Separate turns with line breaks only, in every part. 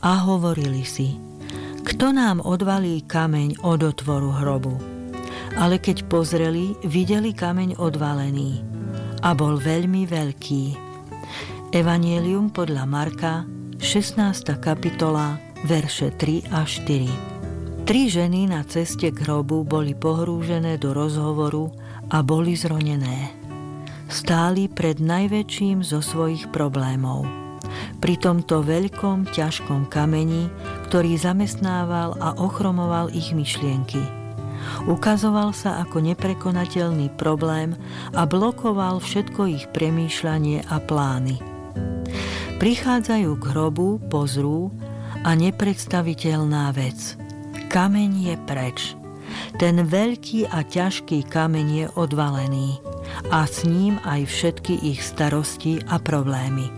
a hovorili si: kto nám odvalí kameň od otvoru hrobu? Ale keď pozreli, videli kameň odvalený a bol veľmi veľký. Evanjelium podľa Marka, 16. kapitola, verše 3 a 4. 3 ženy na ceste k hrobu boli pohrúžené do rozhovoru a boli zronené. Stáli pred najväčším zo svojich problémov. Pri tomto veľkom, ťažkom kameni, ktorý zamestnával a ochromoval ich myšlienky. Ukazoval sa ako neprekonateľný problém a blokoval všetko ich premýšľanie a plány. Prichádzajú k hrobu, pozrú a nepredstaviteľná vec. Kameň je preč. Ten veľký a ťažký kameň je odvalený a s ním aj všetky ich starosti a problémy.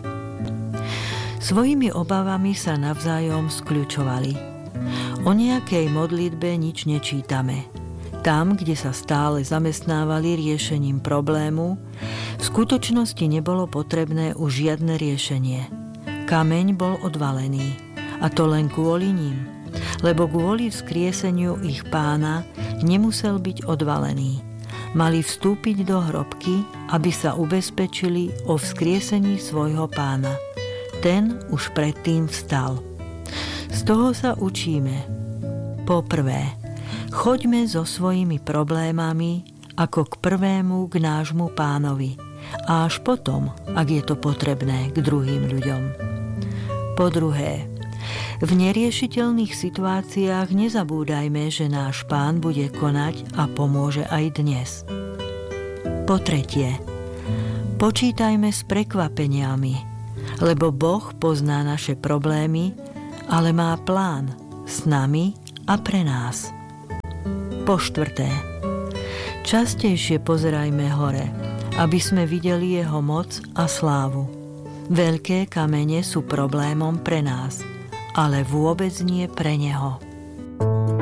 Svojimi obavami sa navzájom skľučovali. O nejakej modlitbe nič nečítame. Tam, kde sa stále zamestnávali riešením problému, v skutočnosti nebolo potrebné už žiadne riešenie. Kameň bol odvalený, a to len kvôli ním, lebo kvôli vzkrieseniu ich Pána nemusel byť odvalený. Mali vstúpiť do hrobky, aby sa ubezpečili o vzkriesení svojho Pána. Ten už predtým vstal. Z toho sa učíme. Poprvé, choďme so svojimi problémami ako k prvému k nášmu Pánovi a až potom, ak je to potrebné, k druhým ľuďom. Po druhé, v neriešiteľných situáciách nezabúdajme, že náš Pán bude konať a pomôže aj dnes. Po tretie, počítajme s prekvapeniami, lebo Boh pozná naše problémy, ale má plán s nami a pre nás. Po štvrté, častejšie pozerajme hore, aby sme videli jeho moc a slávu. Veľké kamene sú problémom pre nás, ale vôbec nie pre neho.